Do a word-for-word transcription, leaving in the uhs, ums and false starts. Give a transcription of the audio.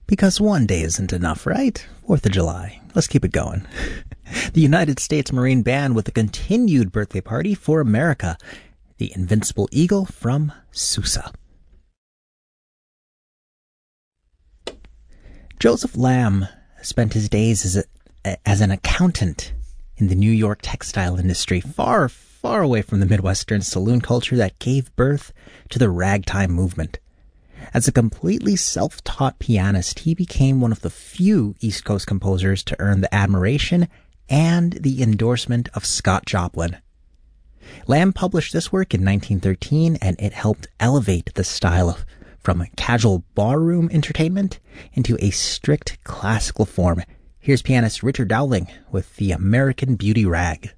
Because one day isn't enough, right? Fourth of July. Let's keep it going. The United States Marine Band with a continued birthday party for America. The Invincible Eagle from Sousa. Joseph Lamb spent his days as, a, as an accountant in the New York textile industry, far, far away from the Midwestern saloon culture that gave birth to the ragtime movement. As a completely self-taught pianist, he became one of the few East Coast composers to earn the admiration and the endorsement of Scott Joplin. Lamb published this work in nineteen thirteen, and it helped elevate the style of, from casual barroom entertainment into a strict classical form. Here's pianist Richard Dowling with the American Beauty Rag.